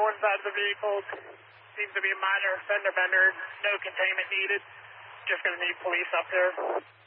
people inside the vehicle. Seems to be a minor fender bender. No containment needed. Just going to need police up there.